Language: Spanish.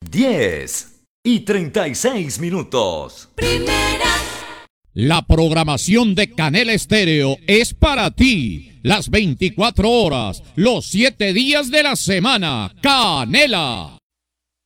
10:36. La programación de Canela Estéreo es para ti. Las 24 horas, los 7 días de la semana. Canela.